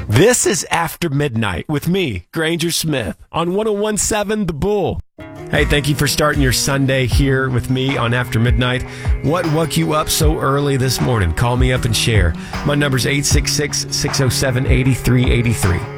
This is After Midnight with me, Granger Smith, on 101.7 The Bull. Hey, thank you for starting your Sunday here with me on After Midnight. What woke you up so early this morning? Call me up and share. My number's 866-607-8383.